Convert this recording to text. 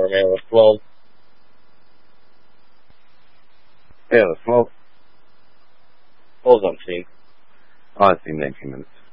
man. Let's 12. Yeah, let's 12. 12's on scene. Oh, I see 19 minutes.